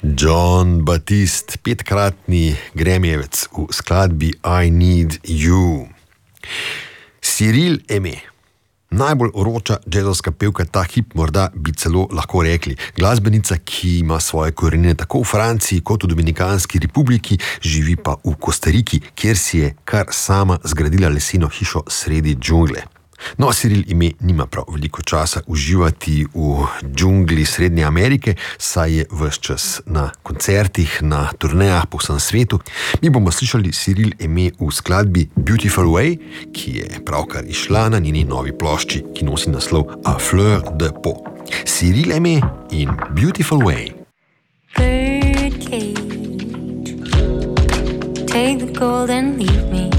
Jon Batiste, 5-kratni Grammyjevec v skladbi I Need You. Cyril Aimé, najbolj vroča džezovska pevka ta hip, morda bi celo lahko rekli. Glasbenica, ki ima svoje korenine tako v Franciji kot v Dominikanski republiki, živi pa v Kostariki, kjer si je kar sama zgradila leseno hišo sredi džungle. No, Cyril Aimé nima prav veliko časa uživati v džungli Srednje Amerike, saj je ves čas na koncertih, na turnejah po vsem svetu. Mi bomo slišali Cyril Aimé v skladbi Beautiful Way, ki je pravkar izšla na njeni novi plošči, ki nosi naslov A Fleur de Peau. Cyril Aimé in Beautiful Way. Bird cage, take the gold and leave me.